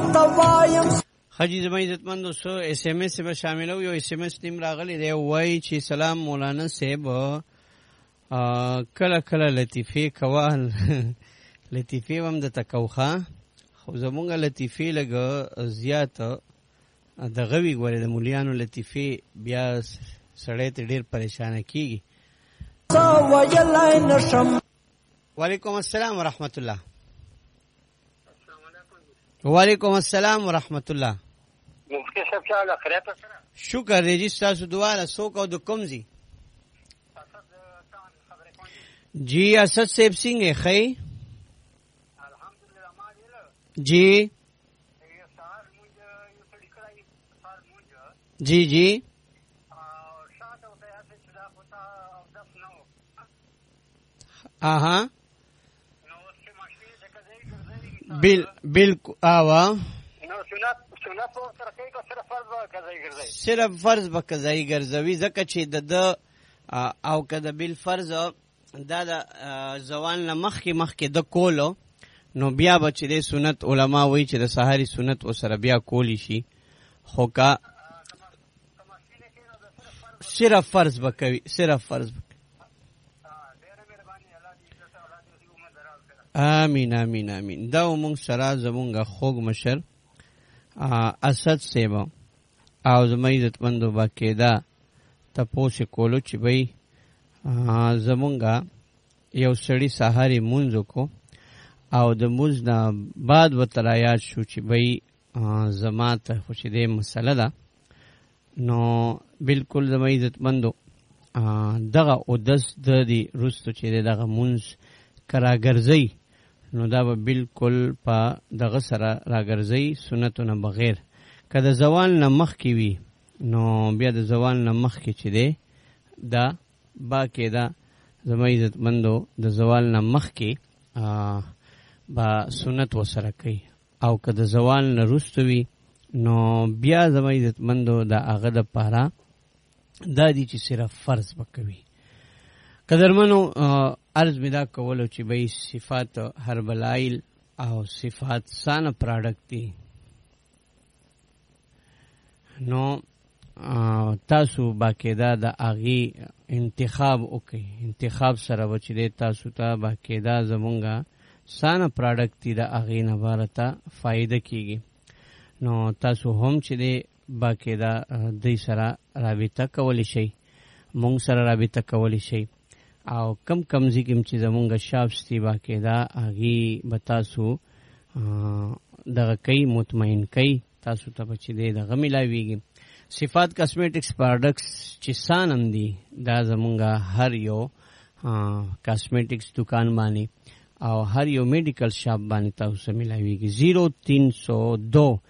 حجی زما عزتمندو سو اس ام اس به شاملو یو اس ام اس تیم راغلی دی وای چې سلام مولانا صاحب کله کله لطیفه کوال لطیفه هم د تکوخه خو زمونږ لطیفه لګ زیات د غوی غوړې د مولیانو لطیفه بیا سړی ته ډیر پریشان کیږي. وعلیکم السلام ورحمت الله. وعلیکم السلام ورحمت الله. مفتی صاحب چاله خیرات سره شکر دی جی تاسو دعا سو کو د کوم زی جی اسد صاحب سنگ خی الحمدلله ما جی جی جی آها بالکل آوا صرف فرض به قضایي ګرځوي ځکه چې د او که د بالفرض دا د زوال نه مخکې د کولو نو بیا به چې د سنت علما وایي چې د سهاري سنت ورسره بیا کولی شي خو که صرف فرض به کوي صرف فرض به آمین آمین آمین. دا مونږ سره زمونږ خوږ مشر اسد سیبا او زما عزتمندو باقاعده تپوس کولو چې بھئی زمونږ یو سړی سهاري مونځ کو او د مونځ نه بعد ورته رایاد شو چې بھئی زما ته خو چې دې مسله ده نو بالکل زما عزتمندو دغه اودس د دې رستو چې دغه مونځ کرا ګرځي نو دا به بالکل په دغه سره راګرځي سنتونه بغیر که د زوال نه مخکې وي نو بیا د زوال نه مخکې چې دی دا باقاعده زما عزتمندو د زوال نه مخکې به سنت ورسره کوي او که د زوال نه وروسته وي نو بیا زما عزتمندو د هغه دپاره دا دي چې صرف فرض به کوي. قدرمنو عرض می دا کولو چې بھئی صفات هربلایل او صفات سانه پراډکټ دي نو تاسو باقاعده د اغي انتخاب وکي انتخاب سره وچې تاسو ته باقاعده زمونږه سانه پراډکټ دي د اغي نه بارته فائدہ کیږي نو تاسو هم چې د باقاعده د سره رابطه کولی شئ مونږ سره رابطه کولی شئ او کم کمزی کم چې زمونږ شاپس دی باقاعده اغي بتاسو دغه کوي مطمئن کوي تاسو ته چې دغه ملاویږي. صفات کاسمیټکس پروډکټس چې سانم دي دا زمونږ هر یو کاسمیټکس دکان باندې او هر یو میډیکل شاپ باندې تاسو ملاویږي. 0302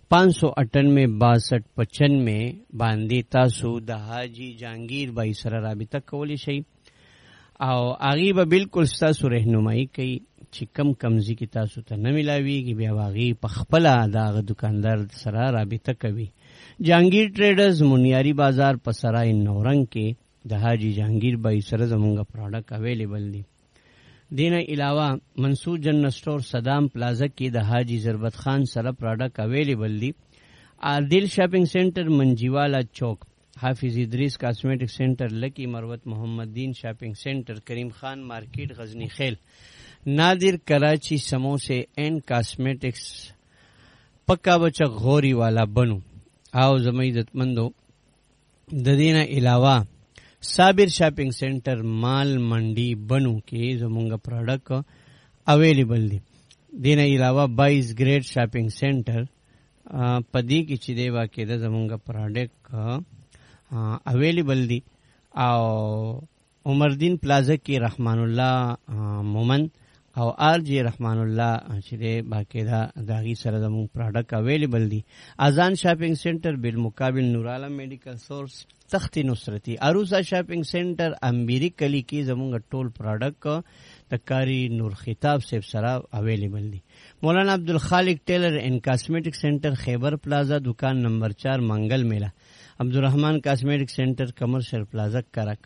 598 باندې تاسو د حاجی جهانگیر بھائی سره رابطه کولی شئ او هغه به بالکل تاسو رهنمایي کوي چې کم کمزي کی تاسو ته نه ملاويږي بیا هغه په خپل دا دکاندار سره رابطه کوي. جهانگیر ټریډرز منیاری بازار په سرای نورنګ کې د حاجی جهانگیر بھائی سره زموږه پروډکټ اویلیبل دي. دینه علاوه منصور جنرل سٹور صدام پلازا کې د حاجی ضربت خان سره پروډکټ اویلیبل دي. عادل شاپینګ سنټر منجیوالا چوک حافظ ادریس کاسمیٹک سینٹر لکی مروت محمد دین شاپنگ سینٹر کریم خان مارکیٹ غزنی خیل نادر کراچی سموسے این کاسمیٹکس پکا بچا غوری والا بنو او زما عزتمندو د دینه علاوه صابر شاپنگ سینٹر مال منڈی بنو کې زمونږ پروډکټ اویلیبل دي. دینه علاوه 22 گریډ شاپنگ سینٹر پدې کې چې دی واقعده زمونږ پروډکټ اویلیبل دی او عمردین پلازا کې رحمان الله مومن او آر جی رحمان الله چې دی باقاعده داغي سره زموږ پروډکټ اویلیبل دی. اذان شاپینګ سنټر بالمقابل نور عالم میډیکل سورس تختی نصرتی عروسا شاپینګ سنټر امبیری کلی کې زموږ ټول پروډکټ د کاری نور خطاب صاحب سره اویلیبل دی. مولانا عبدالخالق ټیلر اینڈ کاسمیټک سنټر خیبر پلازا دکان نمبر 4 منگل میلا عبدالرحمن کاسمیٹک سینٹر کمرشل پلازا کرک